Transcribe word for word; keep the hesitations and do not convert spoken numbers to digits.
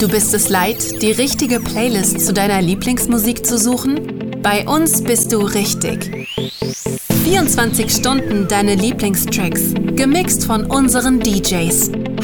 Du bist es leid, die richtige Playlist zu deiner Lieblingsmusik zu suchen? Bei uns bist du richtig. vierundzwanzig Stunden deine Lieblingstracks, gemixt von unseren D Js.